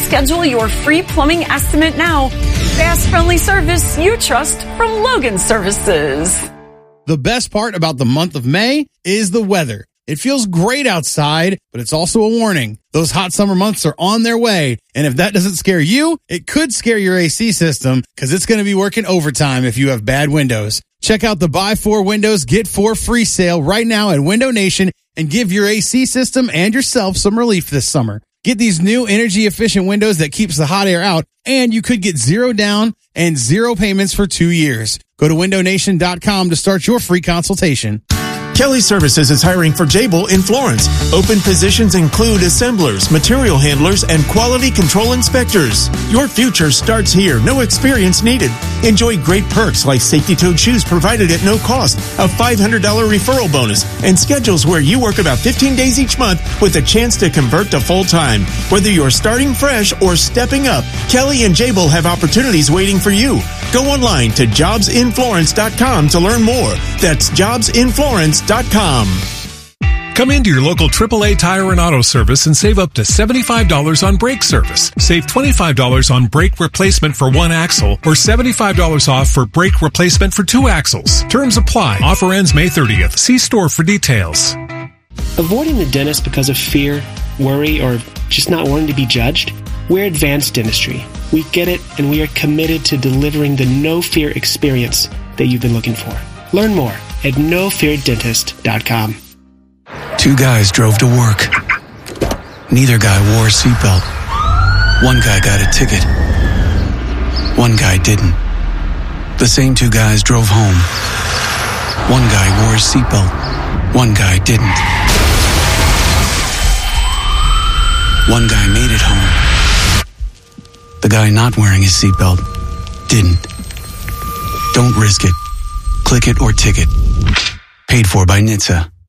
Schedule your free plumbing estimate now. Fast, friendly service you trust from Logan Services. The best part about the month of May is the weather. It feels great outside, but it's also a warning. Those hot summer months are on their way. And if that doesn't scare you, it could scare your AC system because it's going to be working overtime if you have bad windows. Check out the Buy 4 Windows, Get 4 free sale right now at Window Nation and give your AC system and yourself some relief this summer. Get these new energy efficient windows that keeps the hot air out, and you could get 0 down and 0 payments for 2 years. Go to windownation.com to start your free consultation. Kelly Services is hiring for Jabil in Florence. Open positions include assemblers, material handlers, and quality control inspectors. Your future starts here. No experience needed. Enjoy great perks like safety-toed shoes provided at no cost, a $500 referral bonus, and schedules where you work about 15 days each month with a chance to convert to full-time. Whether you're starting fresh or stepping up, Kelly and Jabil have opportunities waiting for you. Go online to jobsinflorence.com to learn more. That's jobsinflorence.com. Come into your local AAA Tire and Auto Service and save up to $75 on brake service. Save $25 on brake replacement for 1 axle or $75 off for brake replacement for 2 axles. Terms apply. Offer ends May 30th. See store for details. Avoiding the dentist because of fear, worry, or just not wanting to be judged? We're Advanced Dentistry. We get it, and we are committed to delivering the no-fear experience that you've been looking for. Learn more at nofeardentist.com. 2 guys drove to work. Neither guy wore a seatbelt. One guy got a ticket. One guy didn't. The same 2 guys drove home. One guy wore a seatbelt. One guy didn't. One guy made it home. The guy not wearing his seatbelt didn't. Don't risk it. Click it or ticket. Paid for by NHTSA.